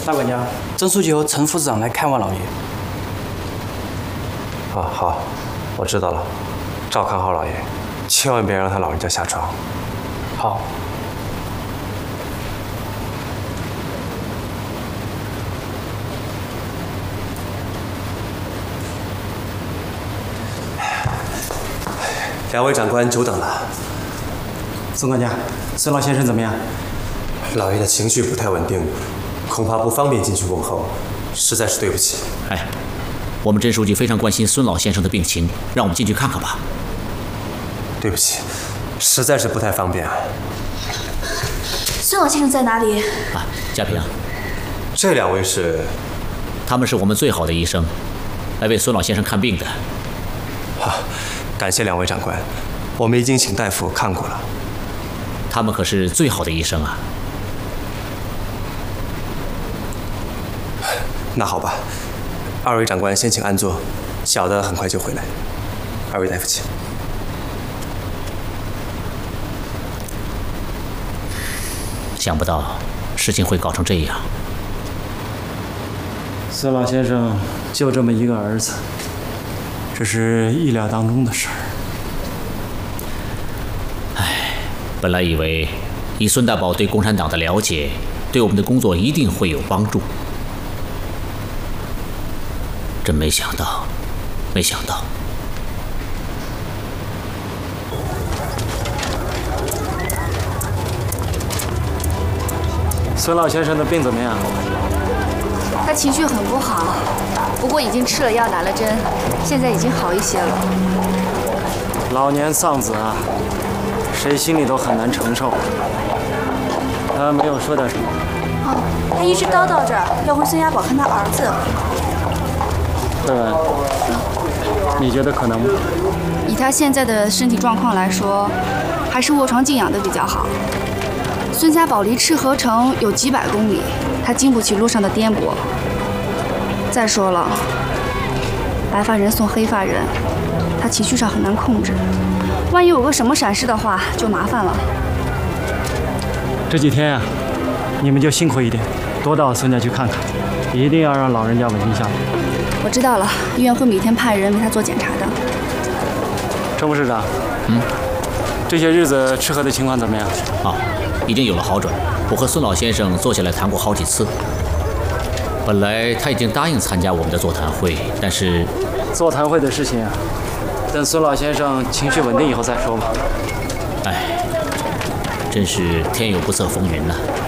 大管家，曾书记和陈副市长来看望老爷。 啊，好，我知道了，照看好老爷，千万别让他老人家下床。 好。 两位长官久等了。 孙管家，孙老先生怎么样？ 老爷的情绪不太稳定，恐怕不方便进去问候，实在是对不起。 哎，我们甄书记非常关心孙老先生的病情，让我们进去看看吧。 对不起，实在是不太方便啊。 孙老先生在哪里？ 啊，嘉平， 这两位是？ 他们是我们最好的医生，来为孙老先生看病的。 好，感谢两位长官，我们已经请大夫看过了。 他们可是最好的医生啊。 那好吧，二位长官先请安坐，小的很快就回来。二位大夫请。 想不到事情会搞成这样。 孙老先生就这么一个儿子，这是意料当中的事儿。 本来以为以孙大宝对共产党的了解，对我们的工作一定会有帮助，真没想到，没想到。 孙老先生的病怎么样？ 他情绪很不好，不过已经吃了药，打了针，现在已经好一些了。 老年丧子啊，谁心里都很难承受。他没有说点什么？ 哦，他一直叨叨着要回孙家堡看他儿子。 慧文，你觉得可能吗？ 以他现在的身体状况来说，还是卧床静养的比较好。孙家堡离赤河城有几百公里，他经不起路上的颠簸。再说了，白发人送黑发人，他情绪上很难控制，万一有个什么闪失的话，就麻烦了。 这几天啊，你们就辛苦一点，多到孙家去看看，一定要让老人家稳定下来。 我知道了，医院会每天派人为他做检查的。 陈副市长，这些日子赤河的情况怎么样？ 啊，已经有了好转。我和孙老先生坐下来谈过好几次。本来他已经答应参加我们的座谈会，但是座谈会的事情啊，等孙老先生情绪稳定以后再说吧。 哎，真是天有不测风云呐。